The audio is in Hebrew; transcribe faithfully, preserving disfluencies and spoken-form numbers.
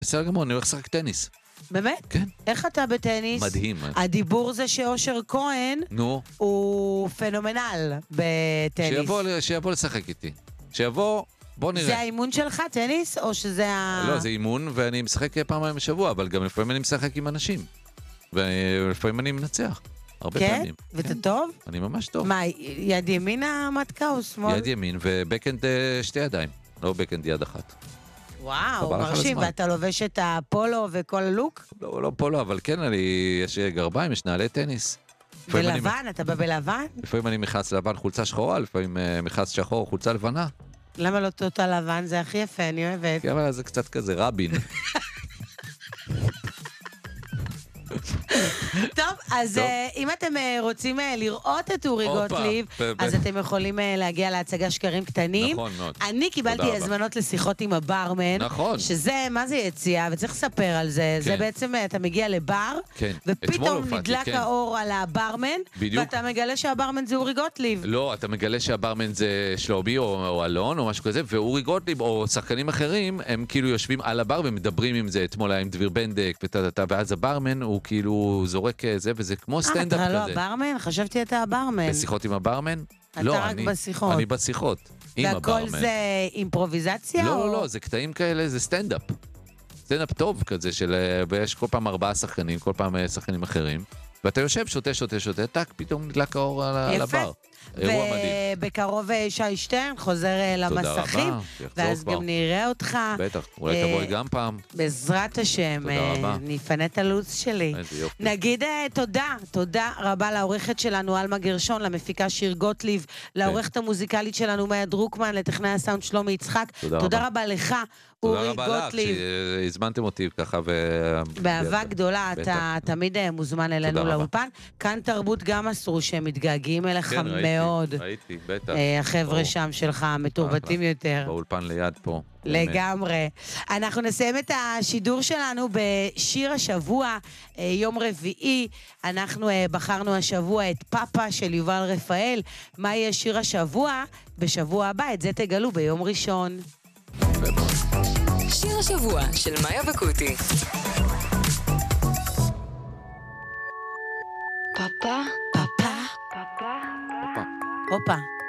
בסדר גמור, אני הולך לשחק טניס. באמת? כן. איך אתה בטניס? מדהים. הדיבור זה שאושר כהן נו. הוא פנומנל בטניס. שיבוא, שיבוא לשחק איתי. שיבוא, בוא נראה. זה האימון שלך, טניס, או שזה ה... לא, זה אימון, ואני משחק פעמיים בשבוע, אבל גם לפעמים אני משחק עם אנשים. ולפעמים אני מנצח. הרבה כן? פעמים. ואתה כן. טוב? אני ממש טוב. מה, יד ימין המתקה או שמאל? יד ימין, ובקאנד שתי ידיים. לא בקאנד יד אחת. וואו, חבל לך על מרשים, הזמן. ואתה לובש את הפולו וכל הלוק? לא, לא פולו, אבל כן, אני, יש גרביים, יש נעלי טניס. לפעמים אני- בלבן? אתה בא בלבן? לפעמים אני מכנס לבן חולצה שחורה, לפעמים אה, מכנס שחור חולצה לבנה. למה לא טוטה לבן? זה הכי יפה, אני אוהבת. כן, אבל זה קצת כזה רבין. טוב, אז טוב. אה, אם אתם אה, רוצים אה, לראות את אורי הופה, גוטליב, ב- ב- אז אתם יכולים אה, להגיע להצגה שקרים קטנים. נכון מאוד. אני קיבלתי תודה רבה. הזמנות לשיחות עם הברמן. נכון. שזה, מה זה יציאה? וצריך לספר על זה. זה בעצם, אה, אתה מגיע לבר, כן. אתמול ופתאום הופעתי, נדלק כן. האור על הברמן, בדיוק. ואתה מגלה שהברמן זה אורי גוטליב. לא, אתה מגלה שהברמן זה שלומי או, או אלון או משהו כזה, ואורי גוטליב או שחקנים אחרים, הם כאילו יושבים על הבר ומדברים עם זה. אתמול היה עם דביר בנדק, וטטטה, ואז הברמן הוא כאילו זורק זה, וזה כמו סטנדאפ אה, כזה. אתה לא הברמן? חשבתי אתה הברמן. בשיחות עם הברמן? אתה לא, רק אני, בשיחות. אני בשיחות. עם הברמן. והכל זה אימפרוביזציה? לא, או... לא, לא, זה קטעים כאלה, זה סטנדאפ. סטנדאפ טוב כזה, של, ויש כל פעם ארבעה שחקנים, כל פעם אה, שחקנים אחרים, ואתה יושב, שותה, שותה, שותה, טק, פתאום נדלק האור על, על יפה. הבר. אירוע מדהים. ובקרוב אה, שי שטרן חוזר אה, תודה למסכים, רבה, שיחזור ואז כבר. גם נראה אותך. בטח, אולי אה, תבואי גם פעם. בעזרת השם, תודה אה, רבה. אני אפנה את הלו"ז שלי. איזה יופי. נגיד אה, תודה, תודה רבה לעורכת שלנו, אלמה גרשון, למפיקה שיר גוטליב, לעורכת המוזיקלית שלנו, מאיה דרוקמן, לטכנאי הסאונד שלומי יצחק. תודה תודה רבה. רבה לך, תודה אורי רבה לך, גוטליב. שהזמנתם אותי ככה ו... באהבה גדולה, בטח. אתה תמיד אה, מוזמן אלינו רבה. לאולפן. כאן תרבות גם אסרו שהם מתגעגעים אליך כן, ראיתי, מאוד. ראיתי, בטח. אה, החבר'ה ברור. שם שלך, מתורבתים יותר. באולפן ליד פה. לגמרי. אנחנו נסיים את השידור שלנו בשיר השבוע, אה, יום רביעי. אנחנו אה, בחרנו השבוע את פאפה של יובל רפאל. מה יהיה שיר השבוע? בשבוע הבא, את זה תגלו ביום ראשון. שיר השבוע של מאיה וקוטי. פאפה, פאפה, הופה. הופה.